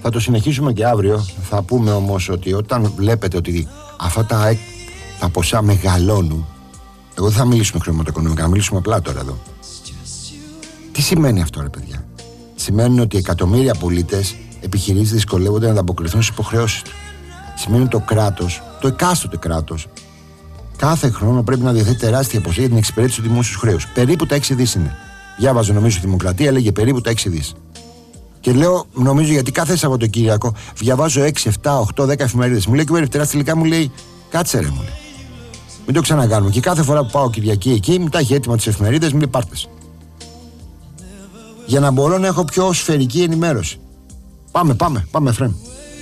Θα το συνεχίσουμε και αύριο. Θα πούμε όμως ότι όταν βλέπετε ότι αυτά τα ποσά μεγαλώνουν, εγώ δεν θα μιλήσουμε χρηματοοικονομικά, θα μιλήσουμε απλά τώρα εδώ. Τι σημαίνει αυτό, ρε παιδιά? Σημαίνει ότι εκατομμύρια πολίτες, επιχειρήσεις δυσκολεύονται να ανταποκριθούν στις υποχρεώσεις τους. Σημαίνει ότι το κράτος, το εκάστοτε κράτος, κάθε χρόνο πρέπει να διαθέτει τεράστια ποσά για την εξυπηρέτηση του δημόσιου χρέους. Περίπου τα 6 δις είναι. Διάβαζα, νομίζω, η Δημοκρατία έλεγε περίπου τα 6 δις. Και λέω, νομίζω, γιατί κάθε Σαββατοκύριακο διαβάζω 6, 7, 8, 10 εφημερίδες. Μου λέει και ο περιφτεράς τελικά μου λέει, κάτσε ρε, μου λέει. Μην το ξανακάνουμε. Και κάθε φορά που πάω Κυριακή εκεί, μου τα έχει έτοιμα τις εφημερίδες, μου λέει πάρτες. Για να μπορώ να έχω πιο σφαιρική ενημέρωση. Πάμε, Φρέμ.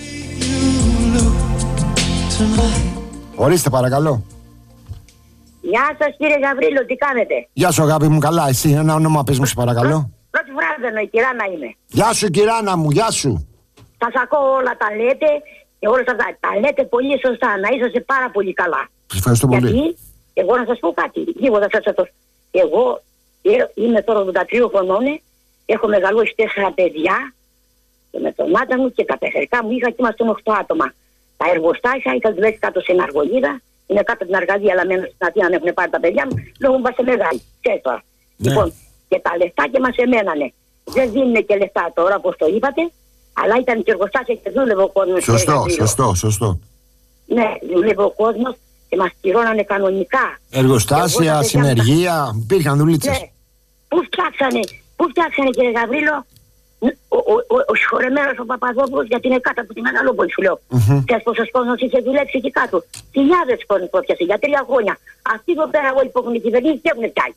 Ορίστε, παρακαλώ. Γεια σας, κύριε Γαβρίλο, τι κάνετε? Γεια σου, αγάπη μου, καλά. Εσύ, ένα όνομα πες μου, σε παρακαλώ. Πρώτη φορά δεν η Κυράνα είμαι. Γεια σου, Κυράνα μου, γεια σου. Σας ακούω όλα τα λέτε και όλα αυτά τα λέτε πολύ σωστά. Να είσαστε πάρα πολύ καλά. Σας ευχαριστώ πολύ. Γιατί, εγώ να σας πω κάτι, λίγο θα σας πω. Εγώ είμαι τώρα 83 χρονών, έχω μεγαλώσει 4 παιδιά και με τον άντρα μου και τα παιχτικά μου είχα και ήμασταν 8 άτομα. Τα εργοστάσια είχα δουλέψει κάτω στην Αργολίδα, είναι κάτω την Αργαδία, αλλά μένω στην Αθήνα να έχουν πάρει τα παιδιά μου, λόγω μου είμαστε μεγάλοι. Ξέρετε τώρα. Ναι. Λοιπόν, και τα λεφτά και μας εμένανε. Δεν δίνουν και λεφτά τώρα, όπως το είπατε, αλλά ήταν και εργοστάσια και δούλευε ο κόσμος. Σωστό. Ναι, δούλευε ο κόσμος και μας πληρώνανε κανονικά. Εργοστάσια, συνεργεία, υπήρχαν δουλίτσες. Ναι. Πού φτιάξανε, κύριε Γαβρίλο, ο συγχωρεμένος ο Παπαδόπουλος, γιατί είναι κάτω από τη Μεγαλόπολη, σου λέω. Ξέρεις πόσος κόσμος είχε δουλέψει εκεί κάτω? Χιλιάδες κόσμος πιάσε για 3 χρόνια. Αυτοί εδώ πέρα όλοι που έχουν κυβερνήσει και έχουν πιάσει.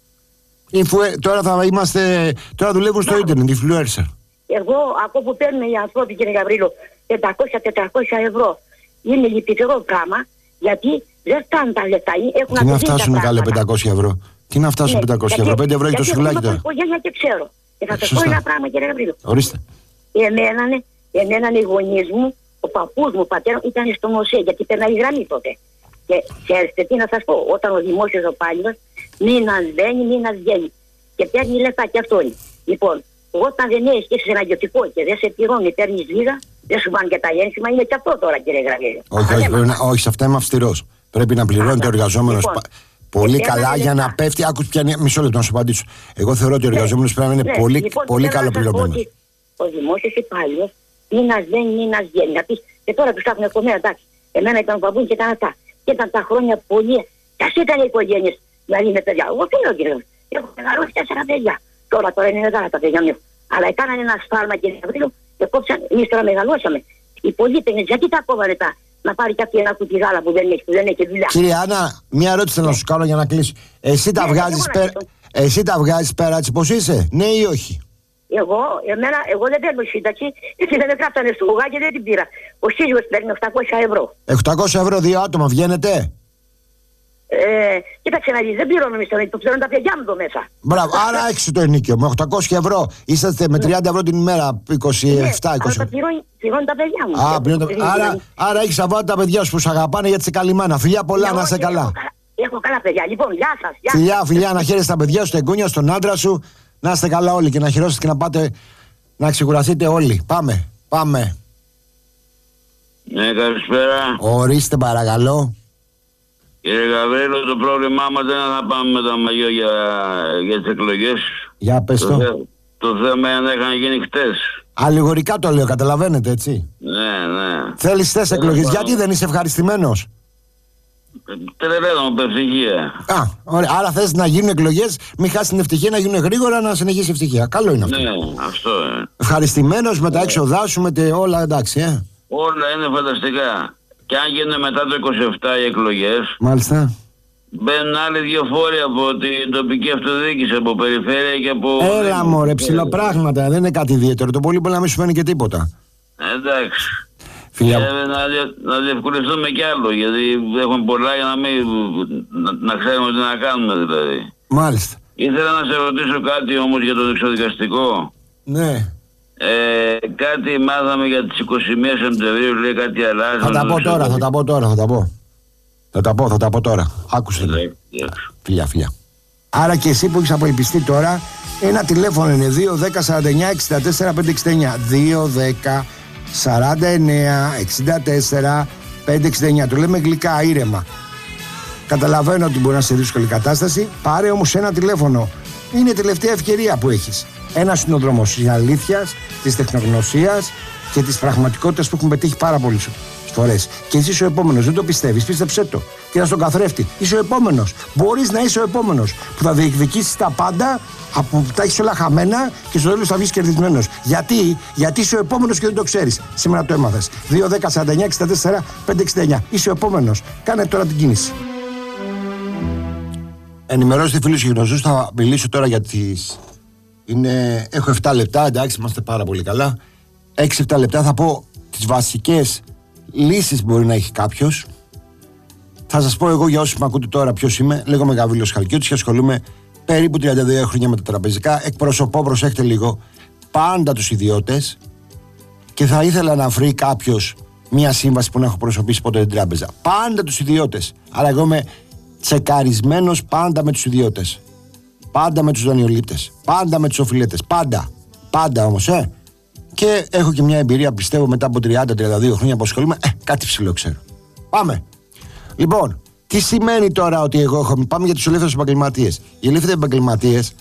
Τώρα δουλεύουν στο ίντερνετ, influencer. Εγώ, από που παίρνουν οι άνθρωποι, κύριε Γαβρίλο, 500-400 ευρώ, είναι λυπηρό πράγμα, γιατί δεν φτάνουν τα λεφτά. Τι να φτάσουν καλέ 500 ευρώ? Τι να φτάσουν 500 ευρώ? 5 ευρώ έχει το σουβλάκι τώρα. Εγώ οικογένεια και ξέρω. Και θα σας πω ένα πράγμα, κύριε Γαβρίλο. Ορίστε. Εμένανε οι γονείς μου, ο παππούς μου, ο πατέρα μου ήταν στον ΟΣΕ, γιατί περνάει η γραμμή τότε. Και ξέρετε τι να σας πω, όταν ο δημόσιος υπάλληλος μήνας μπαίνει, μήνας βγαίνει. Και παίρνει λεφτά και αυτό είναι. Λοιπόν, όταν δεν έχεις και σε ένα ιδιωτικό και δεν σε πληρώνει, παίρνεις λίγα, δεν σου πάνε και τα ένσημα, είναι και αυτό τώρα, κύριε Γαβρίλο. Όχι, σε αυτά είμαι αυστηρός. Πρέπει να πληρώνει ο εργαζόμενος πολύ καλά για να πέφτει. Άκου πια, μισό λεπτό να σου απαντήσω. Εγώ θεωρώ ότι ο εργαζόμενος πρέπει να είναι πολύ καλοπληρωμένος. Ο δημόσιος υπάλληλος μήνας δεν μήνας βγαίνει. Και τώρα τους έχουν κομμένα, εντάξει. Εμένα ήταν ο παππούς και ήταν αυτά. Και ήταν τα χρόνια πολύ. Ας ήταν οι οικογένειες, δηλαδή με παιδιά. Εγώ θέλω, κύριε. Έχω μεγαλώσει 4 παιδιά. Τώρα είναι μεγάλα τα παιδιά μου. Αλλά έκαναν ένα σφάλμα, κύριε Γαβρίλο, και κόψαν. Εμείς τώρα μεγαλώσαμε. Οι πολίτες, γιατί τα κόβανε τα? Να πάρει κάποιο ένα κουτί γάλα που δεν έχει δουλειά. Κύριε Άννα, μια ερώτηση θέλω να σου κάνω για να κλείσω. Εσύ τα βγάζεις πέρα έτσι πως είσαι, ναι ή όχι? Εγώ δεν παίρνω σύνταξη, γιατί δεν με κράψανε στο γουγά και δεν την πήρα. Ο σύζυγος παίρνει 800 ευρώ. 800 ευρώ 2 άτομα βγαίνετε? Κοίταξε να δεις, δεν πληρώνω μισθό, το πληρώνω τα παιδιά μου εδώ μέσα. Μπράβο, άρα έξι το ενίκιο, με 800 ευρώ. Είσαστε με 30 ευρώ την ημέρα, 27-20. Αλλά πληρώνω τα παιδιά μου. Άρα έχεις να βάλει τα παιδιά σου που σου αγαπάνε γιατί είσαι καλυμμένα. Φιλιά πολλά, να είσαι καλά. Έχω καλά παιδιά, λοιπόν, γεια σας. Φιλιά, να χαίρεσαι τα παιδιά σου, τα εγγόνια, στον άντρα σου. Να είστε καλά όλοι και να χειρώσετε και να πάτε να ξεκουραστείτε όλοι. Πάμε. Ναι, καλησπέρα. Ορίστε παρακαλώ. Κύριε Γαβρίλο, το πρόβλημά μας δεν είναι να πάμε με το μαγείο για τις εκλογές. Για πες το. Το θέμα είναι να είχαν γίνει χτες. Αλληγορικά το λέω, καταλαβαίνετε έτσι. Ναι. Θέλεις χτες εκλογές, γιατί δεν είσαι ευχαριστημένος? Τελελέδω με ευτυχία. Ωραία. Άρα θες να γίνουν εκλογές, μην χάσεις την ευτυχία, να γίνουν γρήγορα, να συνεχίσει η ευτυχία. Καλό είναι αυτό. Ναι, αυτό είναι. Ευχαριστημένος με τα έξοδά σου, με όλα εντάξει, Όλα είναι φανταστικά. Και αν γίνουν μετά το 27 οι εκλογές, μάλιστα, μπαίνουν άλλοι 2 φόροι από την τοπική αυτοδιοίκηση, από περιφέρεια και από... Έλα μωρέ, ψηλοπράγματα, δεν είναι κάτι ιδιαίτερο. Το πολύ μπορεί να μην σου φαίνει και τίποτα. Εντάξει. Φιλιά. Να διευκολυνθούμε κι άλλο, γιατί έχουμε πολλά για να ξέρουμε τι να κάνουμε δηλαδή. Μάλιστα. Ήθελα να σε ρωτήσω κάτι όμως για το εξοδικαστικό. Ναι. Κάτι μάθαμε για τις 21 Σεπτεμβρίου, λέει κάτι αλλάζει. Θα τα πω τώρα. Άκουσε. Φιλιά. Άρα και εσύ που έχεις απελπιστεί τώρα, ένα τηλέφωνο είναι 2-10-49-64-569. 2-10 49-64-569. Το λέμε γλυκά, ήρεμα. Καταλαβαίνω ότι μπορεί να σε δύσκολη κατάσταση. Πάρε όμως ένα τηλέφωνο. Είναι η τελευταία ευκαιρία που έχεις. Ένας είναι ο δρόμος της αλήθειας, της τεχνογνωσίας και της πραγματικότητας που έχουν πετύχει πάρα πολλές φορές. Και εσύ είσαι ο επόμενος. Δεν το πιστεύεις, πίστεψέ το. Κοίτα στον καθρέφτη. Είσαι ο επόμενος. Μπορείς να είσαι ο επόμενος που θα διεκδικήσεις τα πάντα, που τα έχεις όλα χαμένα και στο τέλος θα βγεις κερδισμένος. Γιατί είσαι ο επόμενος και δεν το ξέρεις. Σήμερα το έμαθες. 2-10-49-64-569. Είσαι ο επόμενος. Κάνε τώρα την κίνηση. Ενημερώστε φίλους και γνωστούς. Θα μιλήσω τώρα για τις. Έχω 7 λεπτά, εντάξει, είμαστε πάρα πολύ καλά. 6-7 λεπτά θα πω τις βασικές λύσεις που μπορεί να έχει κάποιος. Θα σας πω εγώ για όσους με ακούτε τώρα ποιος είμαι. Λέγομαι Γαβρίλος Χαλκιώτης και ασχολούμαι περίπου 32 χρόνια με τα τραπεζικά. Εκπροσωπώ, προσέχτε λίγο, πάντα τους ιδιώτες και θα ήθελα να βρει κάποιος μια σύμβαση που να έχω προσωπήσει ποτέ την τράπεζα. Πάντα τους ιδιώτες. Άρα εγώ είμαι τσεκαρισμένος πάντα με τους ιδιώτες. Πάντα με τους δανειολήπτες. Πάντα με τους οφειλέτες. Πάντα όμως, Και έχω και μια εμπειρία, πιστεύω, μετά από 30-32 χρόνια που ασχολούμαι. Κάτι ψηλό ξέρω. Πάμε. Λοιπόν, τι σημαίνει τώρα ότι εγώ έχω. Πάμε για τους ελεύθερους επαγγελματίες. Οι ελεύθεροι επαγγελματίες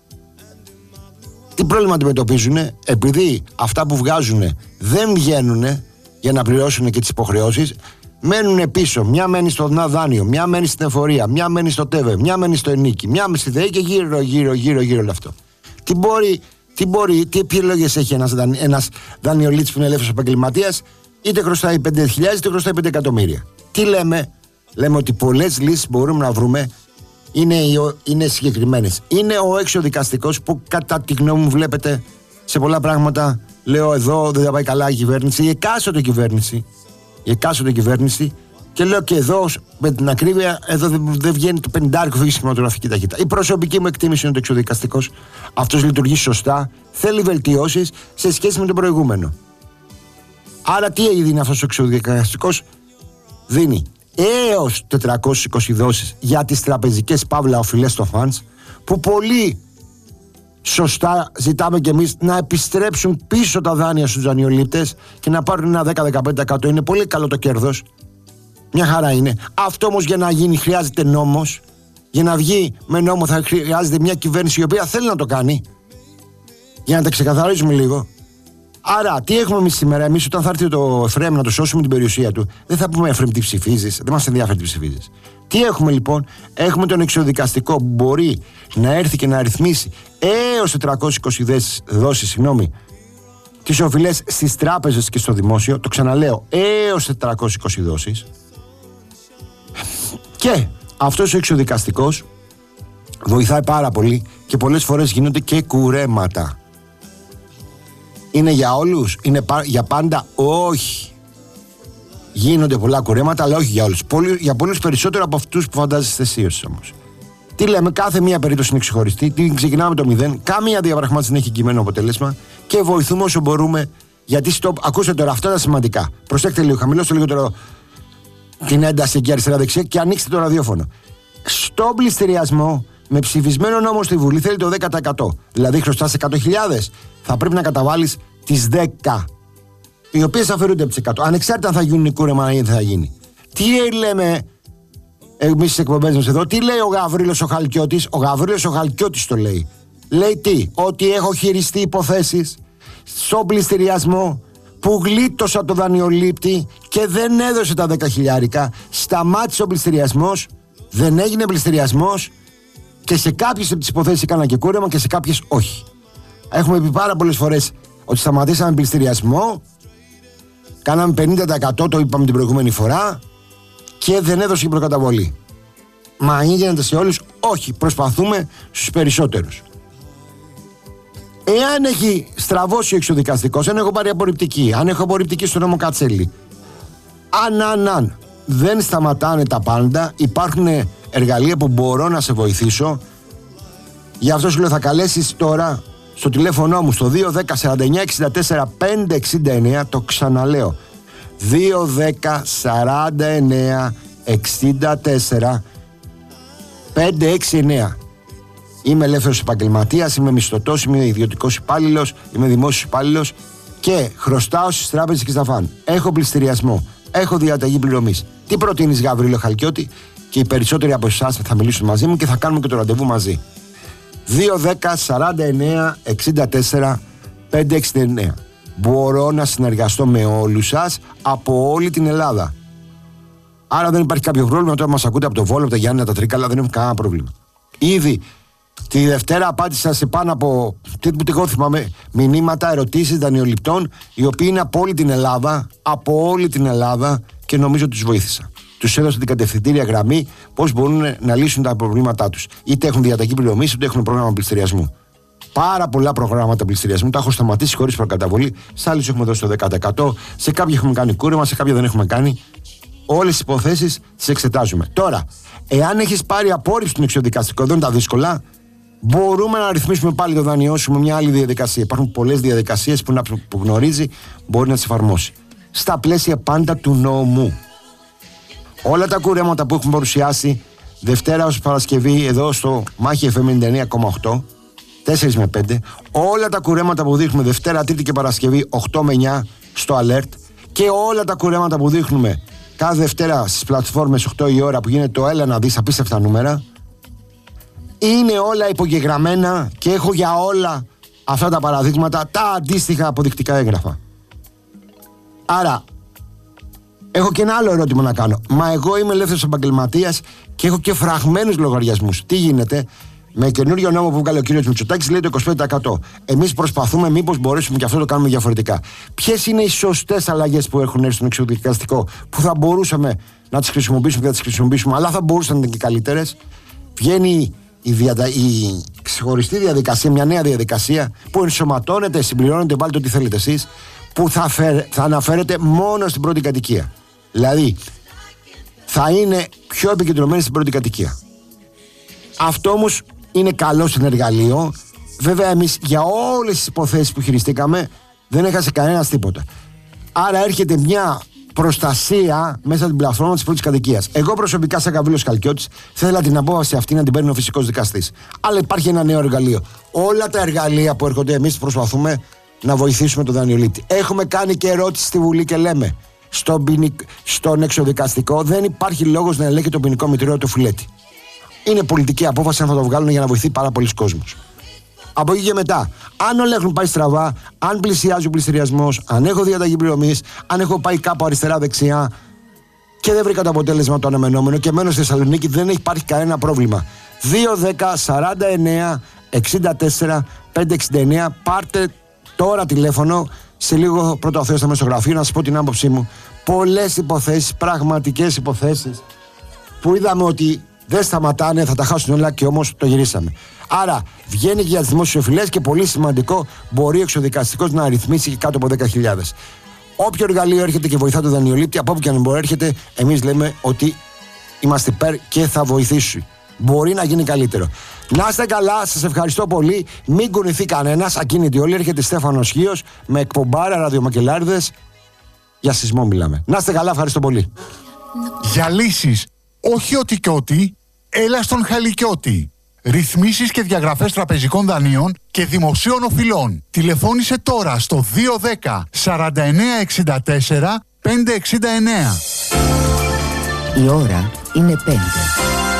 τι πρόβλημα αντιμετωπίζουν, επειδή αυτά που βγάζουν δεν βγαίνουν για να πληρώσουν και τις υποχρεώσεις, μένουν πίσω. Μια μένει στο δάνειο, μια μένει στην εφορία, μια μένει στο ΤΕΒΕ, μια μένει στο ΕΝΙΚΙ, μια μένει στη ΔΕΗ και γύρω όλο αυτό. Τι επιλογές έχει ένας δανειολήπτης που είναι ελεύθερος επαγγελματίας, είτε χρωστάει 5.000 είτε χρωστάει 5 εκατομμύρια. Τι λέμε? Λέμε ότι πολλές λύσεις μπορούμε να βρούμε, είναι συγκεκριμένες. Είναι ο εξωδικαστικός που κατά τη γνώμη μου βλέπετε σε πολλά πράγματα. Λέω εδώ δεν θα πάει καλά η κυβέρνηση, η εκάστοτε κυβέρνηση, και λέω και εδώ με την ακρίβεια, εδώ δεν βγαίνει το 50 φύγει στη κινηματογραφική ταχύτητα. Η προσωπική μου εκτίμηση είναι ότι ο εξωδικαστικός αυτός λειτουργεί σωστά, θέλει βελτιώσεις σε σχέση με τον προηγούμενο. Άρα τι δίνει αυτός ο εξωδικαστικός? Δίνει έως 420 δόσεις για τις τραπεζικές παύλα οφειλές στο φαντς, που πολύ σωστά ζητάμε κι εμείς να επιστρέψουν πίσω τα δάνεια στους δανειολήπτες και να πάρουν ένα 10-15%. Είναι πολύ καλό το κέρδος. Μια χαρά είναι. Αυτό όμως για να γίνει χρειάζεται νόμος. Για να βγει με νόμο θα χρειάζεται μια κυβέρνηση η οποία θέλει να το κάνει. Για να τα ξεκαθαρίζουμε λίγο. Άρα, τι έχουμε εμείς σήμερα? Εμείς όταν θα έρθει το Εφραίμ να το σώσουμε την περιουσία του, δεν θα πούμε Εφραίμ τι ψηφίζεις, δεν μας ενδιαφέρει τι ψηφίζεις. Τι έχουμε λοιπόν? Έχουμε τον εξωδικαστικό που μπορεί να έρθει και να αριθμίσει έως 420 δόσεις, τις οφειλές στις τράπεζες και στο δημόσιο. Το ξαναλέω, έως 420 δόσεις. Και αυτός ο εξωδικαστικός βοηθάει πάρα πολύ και πολλές φορές γίνονται και κουρέματα. Είναι για όλους? Είναι για πάντα? Όχι. Γίνονται πολλά κουρέματα, αλλά όχι για όλους. Για πολλούς περισσότερο από αυτούς που φαντάζεστε εσείς όμως. Τι λέμε? Κάθε μία περίπτωση είναι ξεχωριστή. Την ξεκινάμε το 0. Καμία διαπραγμάτευση δεν έχει κειμένο αποτέλεσμα και βοηθούμε όσο μπορούμε. Γιατί ακούστε τώρα, αυτά τα σημαντικά. Προσέξτε λίγο, χαμηλώστε λίγο τώρα την ένταση εκεί αριστερά-δεξιά και ανοίξτε το ραδιόφωνο. Στον πληστηριασμό, με ψηφισμένο νόμο στη Βουλή, θέλει το 10%. Δηλαδή, χρωστάς 100.000, θα πρέπει να καταβάλεις τις 10, οι οποίες αφαιρούνται από τις 100. Ανεξάρτητα αν θα γίνουν κούρεμα ή δεν θα γίνει. Τι λέμε εμείς στις εκπομπές μας εδώ? Τι λέει ο Γαβρίλος ο Χαλκιώτης? Ο Γαβρίλος ο Χαλκιώτης το λέει. Λέει τι? Ότι έχω χειριστεί υποθέσεις στον πληστηριασμό που γλίτωσα το δανειολήπτη και δεν έδωσε τα 10.000. Σταμάτησε ο πληστηριασμός, δεν έγινε πληστηριασμός και σε κάποιες από τις υποθέσεις έκανα και κούρεμα και σε κάποιες όχι. Έχουμε πει πάρα πολλές φορές ότι σταματήσαμε πληστηριασμό, κάναμε 50%, το είπαμε την προηγούμενη φορά, και δεν έδωσε και προκαταβολή. Μα γίνεται σε όλους? Όχι, προσπαθούμε στους περισσότερους. Εάν έχει στραβώσει ο εξωδικαστικός, αν έχω πάρει απορριπτική, αν έχω απορριπτική στο νόμο Κατσέλη, αν δεν σταματάνε τα πάντα, υπάρχουν εργαλεία που μπορώ να σε βοηθήσω. Γι' αυτό σου λέω, θα καλέσεις τώρα στο τηλέφωνο μου στο 210-49-64-569, το ξαναλέω, 210-49-64-569. Είμαι ελεύθερος επαγγελματίας, είμαι μισθωτός, είμαι ιδιωτικός υπάλληλος, είμαι δημόσιος υπάλληλος και χρωστάω στις τράπεζες και στα φαν, έχω πληστηριασμό, έχω διαταγή πληρωμής, τι προτείνεις, Γαβρίλο Χαλκιώτη? Και οι περισσότεροι από εσάς θα μιλήσουν μαζί μου και θα κάνουμε και το ραντεβού μαζί. 2-10-49-64-569. Μπορώ να συνεργαστώ με όλους σας από όλη την Ελλάδα. Άρα δεν υπάρχει κάποιο πρόβλημα. Τώρα μας ακούτε από το Βόλο, από τα Γιάννενα, τα Τρίκαλα, δεν έχουμε κανένα πρόβλημα. Ήδη τη Δευτέρα απάντησα σε πάνω από, εγώ θυμάμαι, μηνύματα, ερωτήσεις δανειοληπτών, οι οποίοι είναι από όλη την Ελλάδα, και νομίζω ότι τους βοήθησα. Τους έδωσα την κατευθυντήρια γραμμή πώς μπορούν να λύσουν τα προβλήματά τους. Είτε έχουν διαταγή πληρωμής, είτε έχουν πρόγραμμα πληστηριασμού. Πάρα πολλά προγράμματα πληστηριασμού τα έχω σταματήσει χωρίς προκαταβολή. Σε άλλους έχουμε δώσει το 10%, σε κάποια έχουμε κάνει κούρεμα, σε κάποια δεν έχουμε κάνει. Όλες τις υποθέσεις τις εξετάζουμε. Τώρα, εάν έχεις πάρει απόρριψη στον εξωδικαστικό, δεν είναι τα δύσκολα, μπορούμε να ρυθμίσουμε πάλι το δάνειό σου με μια άλλη διαδικασία. Υπάρχουν πολλές διαδικασίες που γνωρίζει, μπορεί να τις εφαρμόσει. Στα πλαίσια πάντα του νόμου. Όλα τα κουρέματα που έχουμε παρουσιάσει Δευτέρα ως Παρασκευή εδώ στο Μάχη FM 99,8, 4 με 5, όλα τα κουρέματα που δείχνουμε Δευτέρα, Τρίτη και Παρασκευή 8 με 9 στο Alert, και όλα τα κουρέματα που δείχνουμε κάθε Δευτέρα στις πλατφόρμες 8 η ώρα που γίνεται το έλα να δεις απίστευτα νούμερα, είναι όλα υπογεγραμμένα και έχω για όλα αυτά τα παραδείγματα τα αντίστοιχα αποδεικτικά έγγραφα. Άρα έχω και ένα άλλο ερώτημα να κάνω. Μα εγώ είμαι ελεύθερος επαγγελματίας και έχω και φραγμένους λογαριασμούς. Τι γίνεται? Με καινούριο νόμο που βγάλε ο κύριος Μητσοτάκης λέει το 25%. Εμείς προσπαθούμε μήπως μπορέσουμε και αυτό το κάνουμε διαφορετικά. Ποιες είναι οι σωστές αλλαγές που έχουν έρθει στον εξωδικαστικό, που θα μπορούσαμε να τις χρησιμοποιήσουμε και να τις χρησιμοποιήσουμε, αλλά θα μπορούσαν να είναι και καλύτερες? Βγαίνει η ξεχωριστή διαδικασία, μια νέα διαδικασία που ενσωματώνεται, συμπληρώνεται, βάλτε ό,τι θέλετε εσείς, που θα αναφέρεται μόνο στην πρώτη κατοικία. Δηλαδή θα είναι πιο επικεντρωμένη στην πρώτη κατοικία. Αυτό όμως είναι καλό σαν εργαλείο. Βέβαια εμείς για όλες τις υποθέσεις που χειριστήκαμε δεν έχασε κανένας τίποτα. Άρα έρχεται μια προστασία μέσα από την πλατφόρμα της πρώτης κατοικίας. Εγώ προσωπικά, σαν Γαβρίλος Χαλκιώτης, θέλα την απόφαση αυτή να την παίρνει ο φυσικός δικαστής. Αλλά υπάρχει ένα νέο εργαλείο. Όλα τα εργαλεία που έρχονται, εμείς προσπαθούμε να βοηθήσουμε τον δανειολήπτη. Έχουμε κάνει και ερώτηση στη Βουλή και λέμε στον εξωδικαστικό δεν υπάρχει λόγος να ελέγχει το ποινικό μητρό του φιλέτη. Είναι πολιτική απόφαση αν θα το βγάλουν για να βοηθεί πάρα πολλοί κόσμος. Από εκεί και μετά, αν όλα έχουν πάει στραβά, αν πλησιάζει ο πληστηριασμός, αν έχω διαταγή πληρωμής, αν έχω πάει κάπου αριστερά-δεξιά και δεν βρήκα το αποτέλεσμα το αναμενόμενο και μένω στη Θεσσαλονίκη, δεν υπάρχει κανένα πρόβλημα. 2-10-49-64-569. Πάρτε τώρα τηλέφωνο. Σε λίγο πρώτο Θεός θα είμαι στο γραφείο να σας πω την άποψή μου. Πολλές υποθέσεις, πραγματικές υποθέσεις που είδαμε ότι δεν σταματάνε, θα τα χάσουν όλα και όμως το γυρίσαμε. Άρα βγαίνει και για τις δημόσιες οφειλές και πολύ σημαντικό, μπορεί ο εξωδικαστικός να αριθμίσει και κάτω από 10.000. Όποιο εργαλείο έρχεται και βοηθά τον δανειολήπτη, από όπου και αν μπορεί έρχεται, εμείς λέμε ότι είμαστε υπέρ και θα βοηθήσει. Μπορεί να γίνει καλύτερο. Να είστε καλά, σας ευχαριστώ πολύ. Μην κουνηθεί κανένας, ακίνητοι όλοι. Έρχεται Στέφανος Χίος με εκπομπάρα ραδιομακελάριδες. Για σεισμό μιλάμε. Να είστε καλά, ευχαριστώ πολύ. Για λύσεις, όχι ότι και ότι, έλα στον Χαλικιώτη. Ρυθμίσεις και διαγραφές τραπεζικών δανείων και δημοσίων οφειλών. Τηλεφώνησε τώρα στο 210 4964 569. Η ώρα είναι 5.